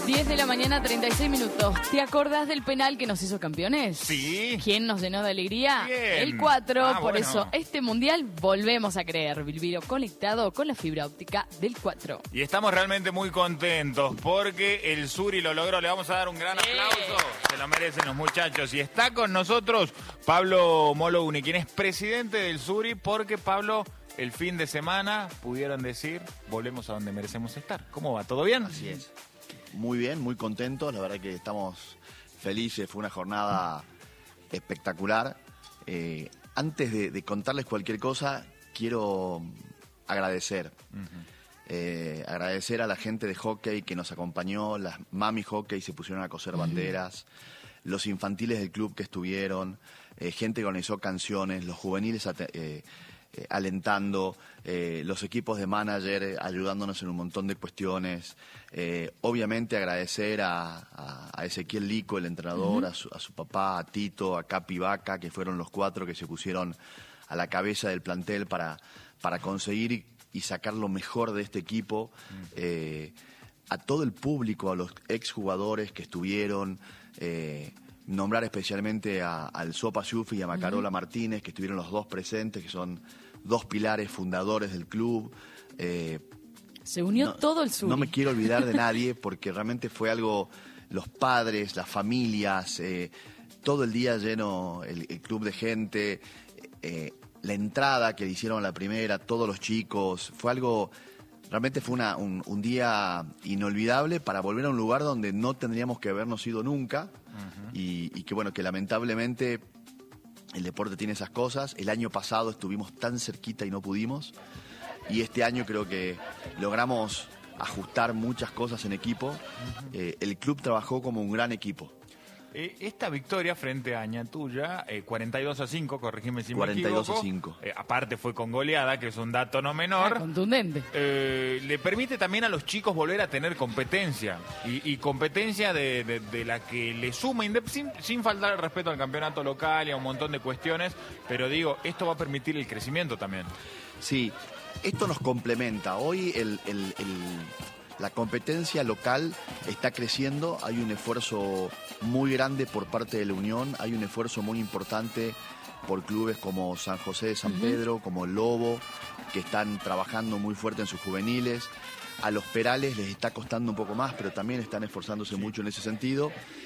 10 de la mañana, 36 minutos. ¿Te acordás del penal que nos hizo campeones? Sí. ¿Quién nos llenó de alegría? ¿Quién? El 4. Por Bueno. eso, este mundial volvemos a creer. Bilbiro conectado con la fibra óptica del 4. Y estamos realmente muy contentos porque el Suri lo logró. Le vamos a dar un gran aplauso. Se lo merecen los muchachos. Y está con nosotros Pablo Molouni, quien es presidente del Suri, porque Pablo, el fin de semana, pudieron decir, volvemos a donde merecemos estar. ¿Cómo va? ¿Todo bien? Así es. Muy bien, muy contentos. La verdad que estamos felices. Fue una jornada espectacular. Antes de contarles cualquier cosa, quiero agradecer. Agradecer a la gente de hockey que nos acompañó, las mami hockey se pusieron a coser banderas, los infantiles del club que estuvieron, gente que organizó canciones, los juveniles alentando, los equipos de manager ayudándonos en un montón de cuestiones. Obviamente agradecer a Ezequiel Lico, el entrenador, a su papá, a Tito, a Capi Vaca, que fueron los 4 que se pusieron a la cabeza del plantel para conseguir y sacar lo mejor de este equipo. A todo el público, a los exjugadores que estuvieron, nombrar especialmente al Sopa Yufi y a Macarola Martínez, que estuvieron los dos presentes, que son 2 pilares fundadores del club. Se unió todo el Suri. No me quiero olvidar de nadie porque realmente fue algo, los padres, las familias, todo el día lleno el club de gente, la entrada que le hicieron a la primera, todos los chicos, fue algo, realmente fue un día inolvidable para volver a un lugar donde no tendríamos que habernos ido nunca y que bueno, que lamentablemente el deporte tiene esas cosas. El año pasado estuvimos tan cerquita y no pudimos, y este año creo que logramos ajustar muchas cosas en equipo. El club trabajó como un gran equipo. Esta victoria frente a Añatuya, 42-5, corregime si me 42-5. Aparte fue con goleada, que es un dato no menor. Contundente. Le permite también a los chicos volver a tener competencia. Y competencia de la que le suma, sin faltar el respeto al campeonato local y a un montón de cuestiones. Pero digo, esto va a permitir el crecimiento también. Sí, esto nos complementa. Hoy la competencia local está creciendo, hay un esfuerzo muy grande por parte de la Unión, hay un esfuerzo muy importante por clubes como San José de San Pedro, como el Lobo, que están trabajando muy fuerte en sus juveniles. A los Perales les está costando un poco más, pero también están esforzándose mucho en ese sentido.